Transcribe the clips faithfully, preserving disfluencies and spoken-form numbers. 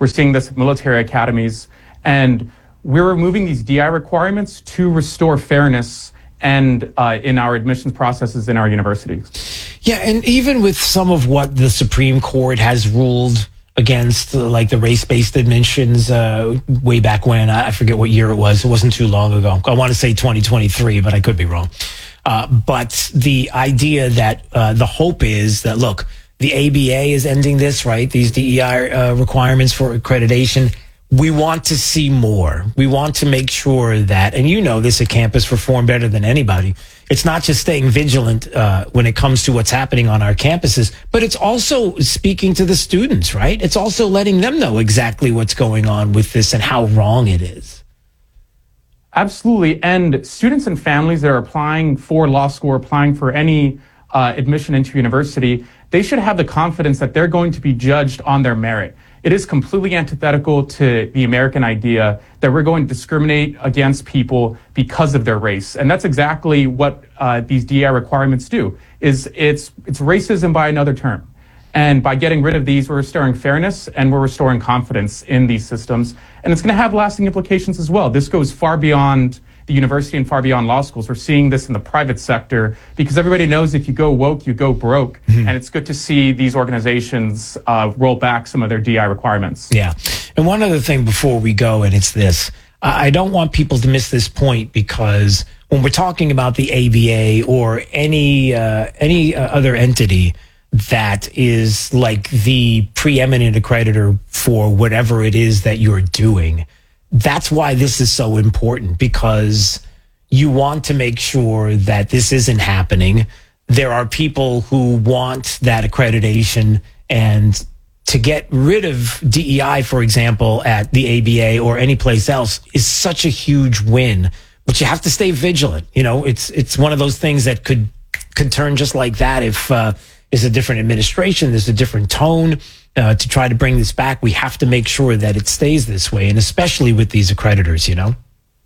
We're seeing this at military academies. And we're removing these D I requirements to restore fairness and uh, in our admissions processes in our universities. Yeah, and even with some of what the Supreme Court has ruled against, uh, like the race-based admissions uh, way back when, I forget what year it was. It wasn't too long ago. I want to say twenty twenty-three, but I could be wrong. Uh, but the idea that uh, the hope is that, look, the A B A is ending this, right? These D E I uh, requirements for accreditation. We want to see more. We want to make sure that, and you know this at Campus Reform better than anybody, it's not just staying vigilant uh, when it comes to what's happening on our campuses, but it's also speaking to the students, right? It's also letting them know exactly what's going on with this and how wrong it is. Absolutely. And students and families that are applying for law school or applying for any uh, admission into university, they should have the confidence that they're going to be judged on their merit. It is completely antithetical to the American idea that we're going to discriminate against people because of their race. And that's exactly what uh, these D E I requirements do, is it's, it's racism by another term. And by getting rid of these, we're restoring fairness and we're restoring confidence in these systems. And it's going to have lasting implications as well. This goes far beyond the university and far beyond law schools. We're seeing this in the private sector because everybody knows if you go woke, you go broke. Mm-hmm. And it's good to see these organizations uh, roll back some of their D I requirements. Yeah. And one other thing before we go, and it's this. I don't want people to miss this point, because when we're talking about the A B A or any uh, any uh, other entity that is like the preeminent accreditor for whatever it is that you're doing, that's why this is so important, because you want to make sure that this isn't happening. There are people who want that accreditation, and to get rid of D E I, for example, at the A B A or any place else is such a huge win. But you have to stay vigilant. You know, it's it's one of those things that could could turn just like that if uh, there's a different administration, there's a different tone. Uh, to try to bring this back, we have to make sure that it stays this way, and especially with these accreditors, you know?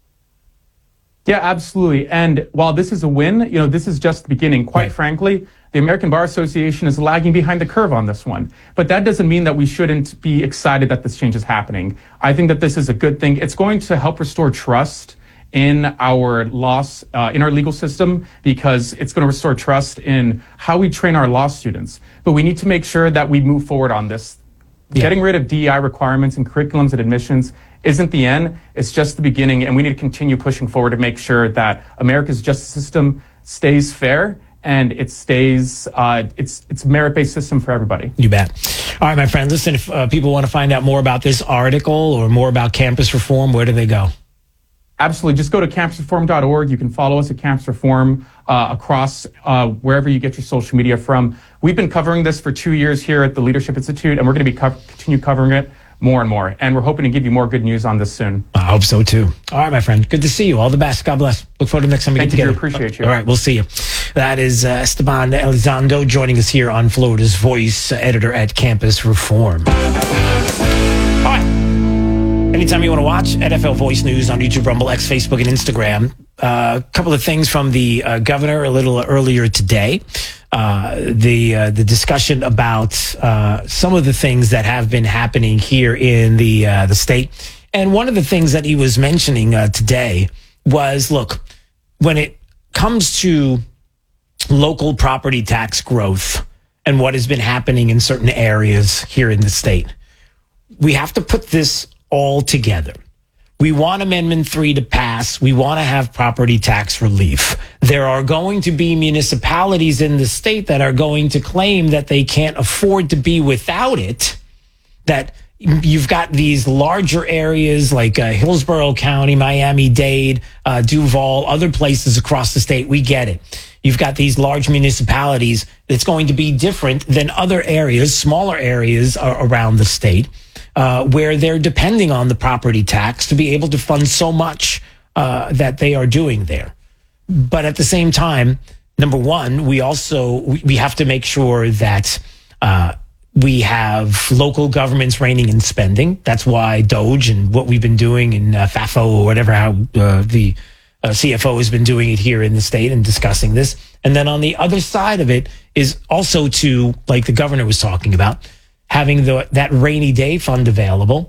Yeah, absolutely. And while this is a win, you know, this is just the beginning. Quite right. frankly, the American Bar Association is lagging behind the curve on this one. But that doesn't mean that we shouldn't be excited that this change is happening. I think that this is a good thing. It's going to help restore trust in our laws, uh, in our legal system, because it's going to restore trust in how we train our law students. But we need to make sure that we move forward on this. Yeah. Getting rid of D E I requirements and curriculums and admissions isn't the end. It's just the beginning, and we need to continue pushing forward to make sure that America's justice system stays fair and it stays, uh, it's it's a merit-based system for everybody. You bet. All right, my friend, listen, if uh, people want to find out more about this article or more about campus reform, where do they go? Absolutely. Just go to campus reform dot org. You can follow us at Campus Reform uh, across uh, wherever you get your social media from. We've been covering this for two years here at the Leadership Institute, and we're going to be co- continue covering it more and more. And we're hoping to give you more good news on this soon. I hope so, too. All right, my friend. Good to see you. All the best. God bless. Look forward to the next time we Thank get together. Thank you. Appreciate you. All right, we'll see you. That is uh, Esteban Elizondo joining us here on Florida's Voice, uh, editor at Campus Reform. All right. Anytime you want to watch N F L Voice News on YouTube, Rumble, X, Facebook, and Instagram. A uh, couple of things from the uh, governor a little earlier today. Uh, the uh, the discussion about uh, some of the things that have been happening here in the uh, the state. And one of the things that he was mentioning uh, today was, look, when it comes to local property tax growth and what has been happening in certain areas here in the state, we have to put this all together. We want Amendment three to pass. We want to have property tax relief. There are going to be municipalities in the state that are going to claim that they can't afford to be without it, that you've got these larger areas like uh, Hillsborough County, Miami-Dade, uh, Duval, other places across the state. We get it. You've got these large municipalities that's going to be different than other areas, smaller areas uh, around the state. Uh, where they're depending on the property tax to be able to fund so much uh, that they are doing there. But at the same time, number one, we also we, we have to make sure that uh, we have local governments reining in spending. That's why Doge and what we've been doing in uh, FAFO or whatever, how uh, the uh, C F O has been doing it here in the state and discussing this. And then on the other side of it is also to, like the governor was talking about, having the, that rainy day fund available